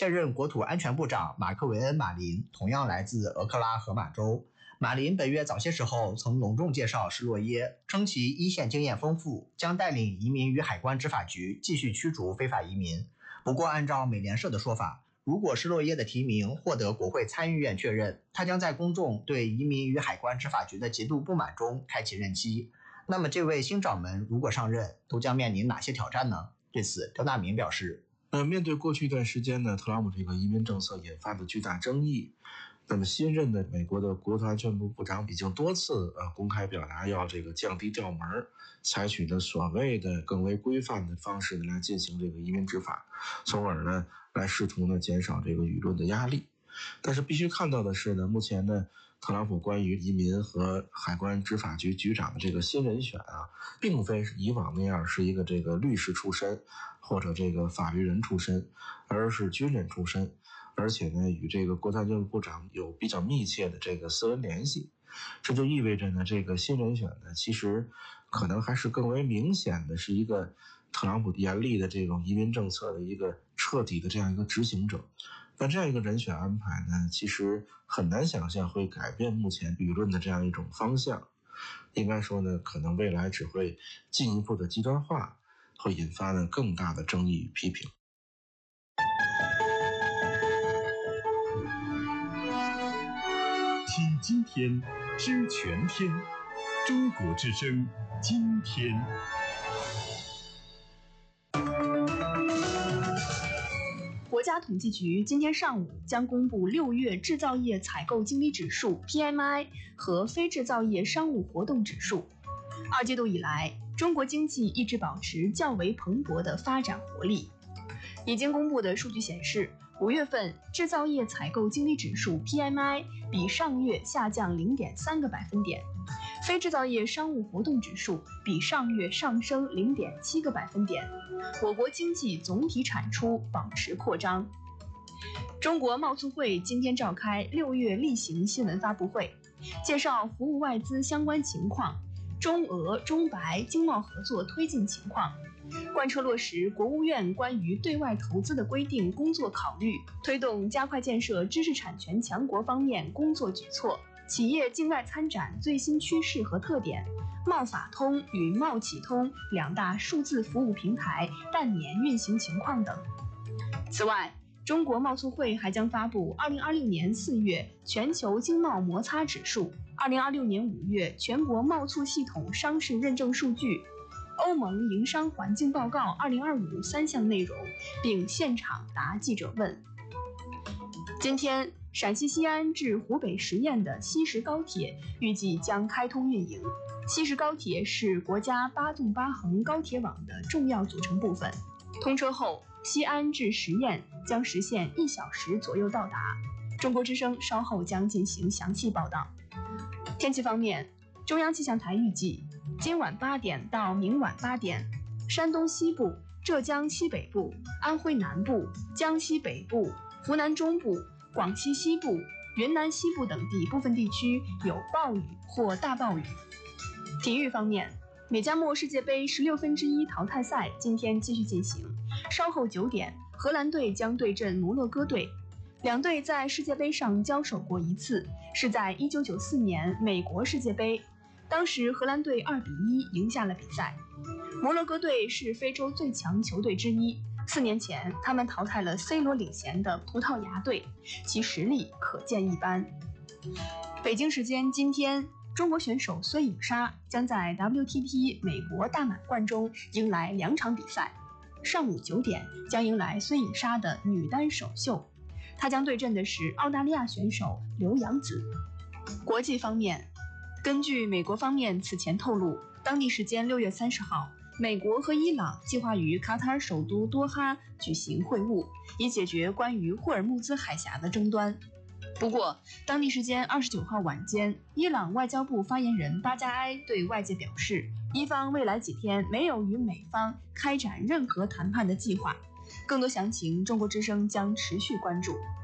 现任国土安全部长马克韦恩·马林同样来自俄克拉荷马州。马林本月早些时候曾隆重介绍施洛耶，称其一线经验丰富，将带领移民与海关执法局继续驱逐非法移民。不过，按照美联社的说法，如果施洛耶的提名获得国会参议院确认，他将在公众对移民与海关执法局的极度不满中开启任期。那么，这位新掌门如果上任，都将面临哪些挑战呢？对此，刁大明表示， 面对过去一段时间呢，特朗普这个移民政策引发的巨大争议，那么新任的美国的国土安全部部长已经多次公开表达要这个降低调门，采取的所谓的更为规范的方式来进行这个移民执法，从而呢来试图呢减少这个舆论的压力。但是必须看到的是呢，目前呢特朗普关于移民和海关执法局局长的这个新人选并非是以往那样是一个这个律师出身或者这个法律人出身，而是军人出身，而且呢与这个国土安全部部长有比较密切的这个私人联系。这就意味着呢，这个新人选呢，其实可能还是更为明显的是一个特朗普严厉的这种移民政策的一个彻底的这样一个执行者。那这样一个人选安排呢，其实很难想象会改变目前舆论的这样一种方向。应该说呢，可能未来只会进一步的极端化，会引发呢更大的争议与批评。 听今天，知全天，中国之声，今天。 国家统计局今天上午将公布6月制造业采购经理指数 PMI 和非制造业商务活动指数。2季度以来，中国经济一直保持较为蓬勃的发展活力。已经公布的数据显示，5月份制造业采购经理指数 PMI 比上月下降0.3个百分点，非制造业商务活动指数比上月上升0.7个百分点。我国经济总体产出保持扩张。中国贸促会今天召开6月例行新闻发布会，介绍服务外资相关情况，中俄、中白经贸合作推进情况，贯彻落实国务院关于对外投资的规定工作考虑，推动加快建设知识产权强国方面工作举措，企业境外参展最新趋势和特点，贸法通与贸企通2大数字服务平台半年运行情况等。此外，中国贸促会还将发布2026年4月全球经贸摩擦指数、2026年5月全国贸促系统商事认证数据、欧盟营商环境报告2025 3项内容，并现场答记者问。今天，陕西西安至湖北十堰的西石高铁预计将开通运营。西石高铁是国家8纵8横高铁网的重要组成部分。通车后，西安至十堰将实现1小时左右到达。中国之声稍后将进行详细报道。天气方面，中央气象台预计，今晚8点到明晚8点，山东西部、浙江西北部、安徽南部、江西北部、湖南中部、广西西部、云南西部等地部分地区有暴雨或大暴雨。体育方面，美加墨世界杯1/16淘汰赛今天继续进行，稍后9点，荷兰队将对阵摩洛哥队。两队在世界杯上交手过一次，是在1994年美国世界杯，当时荷兰队2-1赢下了比赛。摩洛哥队是非洲最强球队之一，4年前他们淘汰了 C 罗领衔的葡萄牙队，其实力可见一斑。北京时间今天，中国选手孙颖莎将在 WTT 美国大满贯中迎来2场比赛。上午9点将迎来孙颖莎的女单首秀，她将对阵的是澳大利亚选手刘洋子。国际方面，根据美国方面此前透露，当地时间6月30号，美国和伊朗计划于卡塔尔首都多哈举行会晤，以解决关于霍尔木兹海峡的争端。不过，当地时间29号晚间，伊朗外交部发言人巴加埃对外界表示，伊方未来几天没有与美方开展任何谈判的计划。更多详情，中国之声将持续关注。